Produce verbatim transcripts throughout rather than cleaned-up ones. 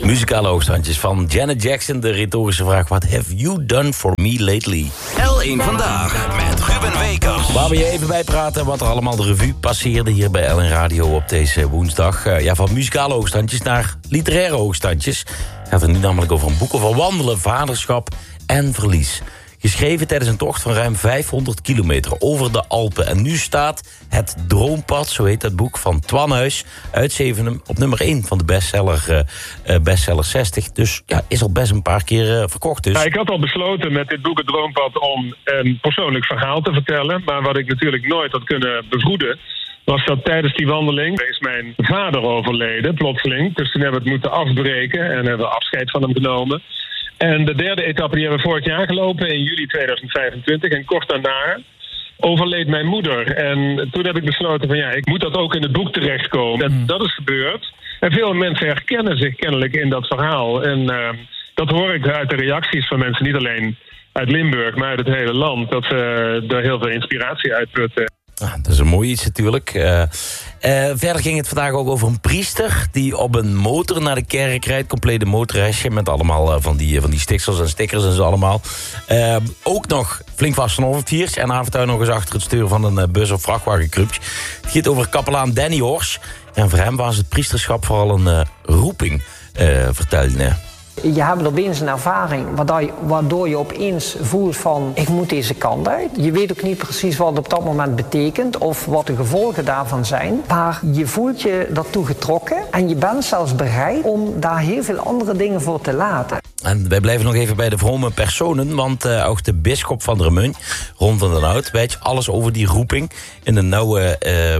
Muzikale hoogstandjes van Janet Jackson. De retorische vraag, what have you done for me lately? L één Vandaag met Ruben Wekers. Waar we je even bij praten wat er allemaal de revue passeerde hier bij L één Radio op deze woensdag. Uh, ja, van muzikale hoogstandjes naar literaire hoogstandjes. Het gaat er nu namelijk over een boek over wandelen, vaderschap en verlies. Geschreven tijdens een tocht van ruim vijfhonderd kilometer over de Alpen. En nu staat Het Droompad, zo heet dat boek, van Twan Huis uit Zevenum op nummer één van de bestseller, uh, uh, bestseller zestig. Dus ja, is al best een paar keer uh, verkocht. Dus. Ja, ik had al besloten met dit boek Het Droompad om een persoonlijk verhaal te vertellen. Maar wat ik natuurlijk nooit had kunnen bevroeden, was dat tijdens die wandeling is mijn vader overleden, plotseling. Dus toen hebben we het moeten afbreken en hebben we afscheid van hem genomen. En de derde etappe die hebben we vorig jaar gelopen in juli tweeduizend vijfentwintig. En kort daarna overleed mijn moeder. En toen heb ik besloten van ja, ik moet dat ook in het boek terechtkomen. En dat is gebeurd. En veel mensen herkennen zich kennelijk in dat verhaal. En uh, dat hoor ik uit de reacties van mensen, niet alleen uit Limburg, maar uit het hele land. Dat ze er heel veel inspiratie uit putten. Ah, dat is een mooi iets natuurlijk. Uh, uh, verder ging het vandaag ook over een priester die op een motor naar de kerk rijdt. Complete motorreisje met allemaal uh, van, die, van die stickers en stickers en zo allemaal. Uh, ook nog flink vast van overviers en af en toe nog eens achter het sturen van een uh, bus- of vrachtwagenclubje. Het gaat over kapelaan Danny Hors. En voor hem was het priesterschap vooral een uh, roeping, uh, vertelde hij. Je hebt opeens een ervaring waardoor je opeens voelt van ik moet deze kant uit. Je weet ook niet precies wat het op dat moment betekent of wat de gevolgen daarvan zijn. Maar je voelt je daartoe getrokken en je bent zelfs bereid om daar heel veel andere dingen voor te laten. En wij blijven nog even bij de vrome personen, want uh, ook de bisschop van Dremün, Ron van den Hout, weet alles over die roeping in een nauwe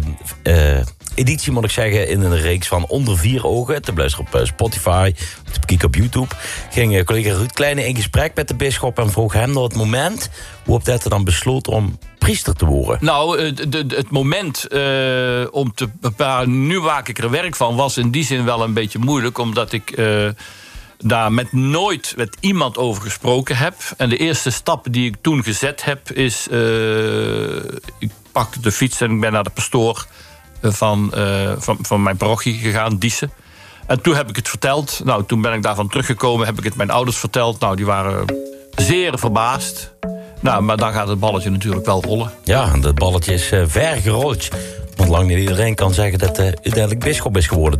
uh, uh, editie, moet ik zeggen, in een reeks van Onder Vier Ogen. Te beluisteren op uh, Spotify, te bekijken op YouTube. Ging uh, collega Ruud Kleine in gesprek met de bisschop en vroeg hem naar het moment waarop hij dan besloot om priester te worden. Nou, de, de, het moment uh, om te bepalen, nu maak ik er werk van, was in die zin wel een beetje moeilijk, omdat ik Uh, daar met nooit met iemand over gesproken heb. En de eerste stap die ik toen gezet heb is Uh, ik pak de fiets en ik ben naar de pastoor van, uh, van, van mijn parochie gegaan, Diessen. En toen heb ik het verteld. Nou, toen ben ik daarvan teruggekomen, heb ik het mijn ouders verteld. Nou, die waren zeer verbaasd. Nou, maar dan gaat het balletje natuurlijk wel rollen. Ja, en dat balletje is uh, ver gerold. Want lang niet iedereen kan zeggen dat hij uh, uiteindelijk bisschop is geworden.